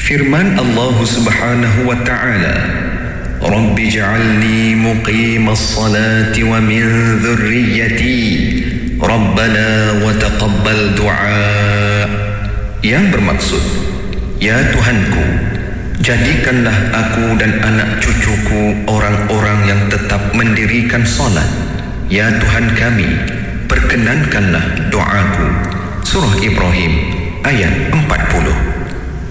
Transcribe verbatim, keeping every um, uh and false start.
Firman Allah Subhanahu wa ta'ala, Rabbi ja'alni muqimas salati wa min dhurriyyati Rabbana wa taqabbal du'a. Yang bermaksud, ya Tuhanku, jadikanlah aku dan anak cucuku orang-orang yang tetap mendirikan solat. Ya Tuhan kami, perkenankanlah doaku. Surah Ibrahim ayat empat puluh.